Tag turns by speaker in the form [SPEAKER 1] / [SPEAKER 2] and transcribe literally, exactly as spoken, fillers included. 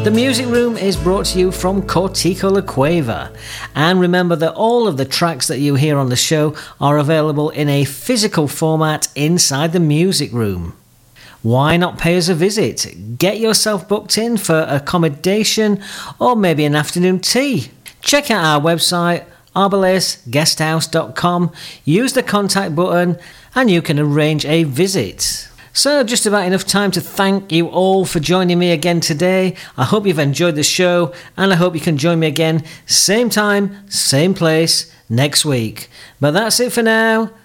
[SPEAKER 1] The Music Room is brought to you from Cortico La Cueva. And remember that all of the tracks that you hear on the show are available in a physical format inside the Music Room. Why not pay us a visit? Get yourself booked in for accommodation or maybe an afternoon tea. Check out our website, arbalace guest house dot com. Use the contact button and you can arrange a visit. So just about enough time to thank you all for joining me again today. I hope you've enjoyed the show and I hope you can join me again same time, same place next week. But that's it for now.